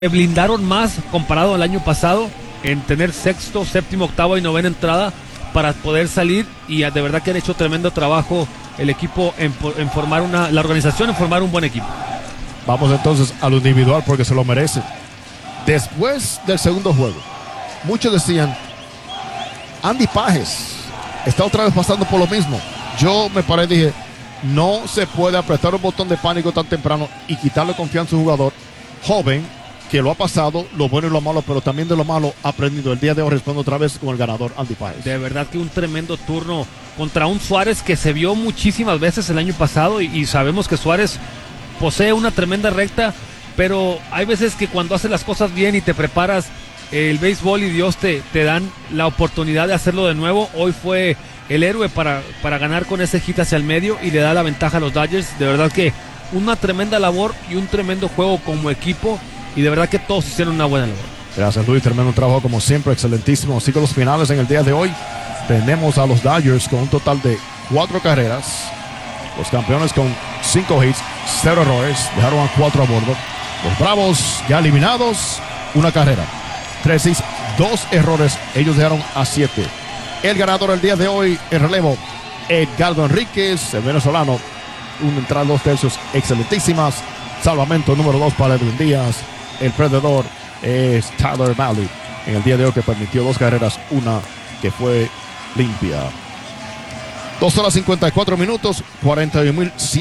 blindaron más comparado al año pasado en tener sexto, séptimo, octavo y novena entrada para poder salir, y de verdad que han hecho tremendo trabajo el equipo en formar la organización, en formar un buen equipo. Vamos entonces a lo individual porque se lo merece. Después del segundo juego, muchos decían, Andy Pages está otra vez pasando por lo mismo. Yo me paré y dije, no se puede apretar un botón de pánico tan temprano y quitarle confianza a un jugador joven que lo ha pasado, lo bueno y lo malo, pero también de lo malo ha aprendido. El día de hoy responde otra vez con el ganador, Andy Pages. De verdad que un tremendo turno contra un Suárez que se vio muchísimas veces el año pasado, y sabemos que Suárez posee una tremenda recta, pero hay veces que cuando haces las cosas bien y te preparas, el béisbol y Dios te dan la oportunidad de hacerlo de nuevo. Hoy fue el héroe para ganar con ese hit hacia el medio y le da la ventaja a los Dodgers. De verdad que una tremenda labor y un tremendo juego como equipo, y de verdad que todos hicieron una buena labor. Gracias, Luis. Tremendo trabajo como siempre, excelentísimo. Así que los finales en el día de hoy tenemos a los Dodgers con un total de 4 carreras. Los campeones con 5 hits, 0 errores, dejaron a 4 a bordo. Los Bravos ya eliminados, 1 carrera, 3 hits, 2 errores, ellos dejaron a 7. El ganador el día de hoy, el relevo, Edgardo Enríquez, el venezolano. Una entrada, 2 tercios excelentísimas. Salvamento número 2 para Edwin Díaz. El perdedor es Tyler Mahle en el día de hoy, que permitió 2 carreras, una que fue limpia. 2 horas 54 minutos, 41,100